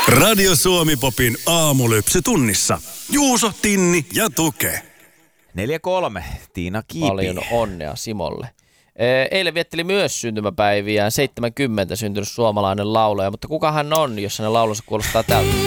Radio Suomi Popin aamulypsy tunnissa. Juuso, Tinni ja Tuke. 4-3. Tiina Kiipi. Paljon onnea Simolle. Eilen vietteli myös syntymäpäiviään 70 syntynyt suomalainen laulaja, mutta kuka hän on, jos hänen laulunsa kuulostaa tältä?